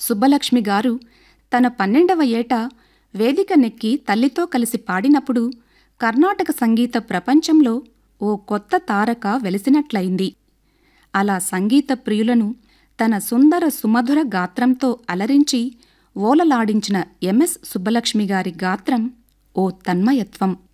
సుబ్బలక్ష్మి గారు తన 12వ ఏట వేదిక నెక్కి తల్లితో కలిసి పాడినప్పుడు కర్ణాటక సంగీత ప్రపంచంలో ఓ కొత్త తారక వెలిసినట్లయింది. అలా సంగీత ప్రియులను తన సుందర సుమధుర గాత్రంతో అలరించి ఓలలాడించిన ఎంఎస్ సుబ్బలక్ష్మి గారి గాత్రం ఓ తన్మయత్వం.